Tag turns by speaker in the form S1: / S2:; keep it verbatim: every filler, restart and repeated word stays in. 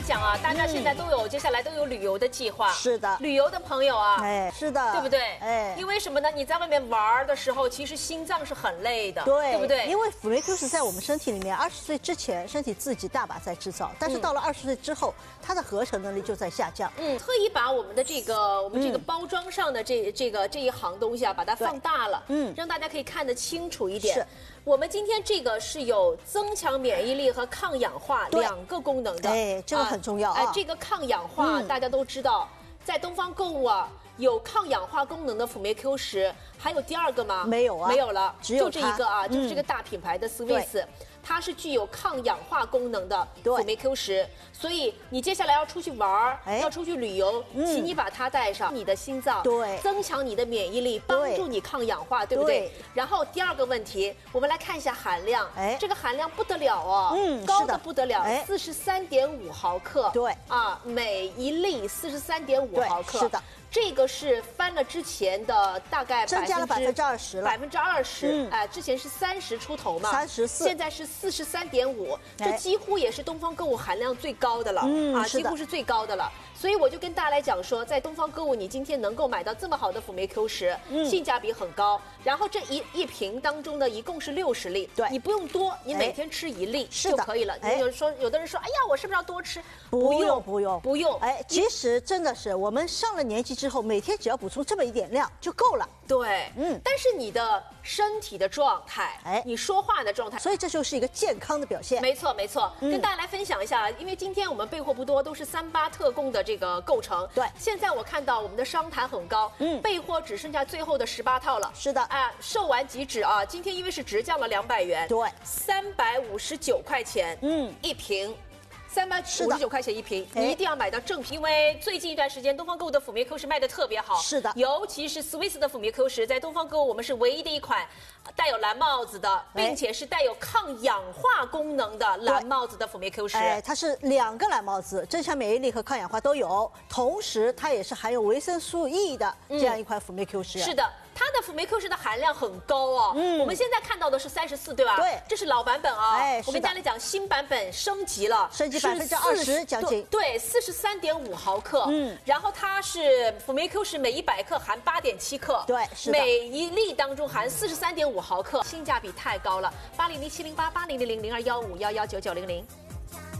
S1: 讲啊，大家现在都有、嗯、接下来都有旅游的计划。
S2: 是的，
S1: 旅游的朋友啊，
S2: 哎，是的，
S1: 对不对？
S2: 哎，
S1: 因为什么呢？你在外面玩的时候，其实心脏是很累的，
S2: 对，
S1: 对不对？
S2: 因为辅酶 Q 十在我们身体里面，二十岁之前身体自己大把在制造，但是到了二十岁之后，它的合成能力就在下降。
S1: 嗯，特意把我们的这个我们这个包装上的这、嗯、这个这一行东西啊，把它放大了，嗯，让大家可以看得清楚一点。是。我们今天这个是有增强免疫力和抗氧化两个功能的，
S2: 哎，这个很重要啊。
S1: 哎，这个抗氧化、嗯、大家都知道，在东方购物啊有抗氧化功能的辅酶 Q 十，还有第二个吗？
S2: 没有啊，
S1: 没有了，
S2: 只有
S1: 就这一个啊，嗯、就是这个大品牌的 Swiss。它是具有抗氧化功能的辅酶 Q 十，所以你接下来要出去玩，哎、要出去旅游，嗯、请你把它带上，你的心脏，对，增强你的免疫力，帮助你抗氧化， 对, 对不对？然后第二个问题，我们来看一下含量，哎，这个含量不得了哦，嗯，高的不得了，四十三点五毫克，对，啊，每一粒四十三点五毫克，是的。这个是翻了之前的大概
S2: 增加了百分之二十了，
S1: 百分之二十，哎，之前是三十出头嘛，三十四，现在是四十三点五，这几乎也是东方购物含量最高的了，嗯、啊，几乎是最高的了。所以我就跟大家来讲说，在东方购物，你今天能够买到这么好的辅酶 Q 十，嗯，性价比很高。然后这一一瓶当中呢，一共是六十粒，对，你不用多，你每天吃一粒就可以了。哎、有说有的人说，哎呀，我是不是要多吃？
S2: 不用不用
S1: 不用。
S2: 哎，其实真的是我们上了年纪之后，每天只要补充这么一点量就够了。
S1: 对，嗯，但是你的身体的状态，哎，你说话的状态，
S2: 所以这就是一个健康的表现。
S1: 没错，没错，嗯、跟大家来分享一下，因为今天我们备货不多，都是三八特供的这个构成。对，现在我看到我们的商谈很高，嗯，备货只剩下最后的十八套了。是的，哎、呃，售完即止啊！今天因为是直降了两百元，对，三百五十九块钱，嗯，一瓶。三百五十九块钱一瓶，你一定要买到正品，因为最近一段时间东方购物的辅酶 Q 十卖的特别好。是的，尤其是 Swiss 的辅酶 Q 十，在东方购物我们是唯一的一款带有蓝帽子的，并且是带有抗氧化功能的蓝帽子的辅酶 Q 十。
S2: 哎，它是两个蓝帽子，增强免疫力和抗氧化都有，同时它也是含有维生素 E 的这样一款辅酶 Q 十。
S1: 是的。它的辅酶 Q 十的含量很高哦，嗯，我们现在看到的是三十四，对吧？对，这是老版本啊。哎，我跟大家讲，新版本升级了，
S2: 升级百分之二十将近。
S1: 对，四十三点五毫克，嗯，然后它是辅酶 Q 十每一百克含八点七克，对，是的，每一粒当中含四十三点五毫克，性价比太高了。八零零七零八八零零零零二幺五幺幺九九零零。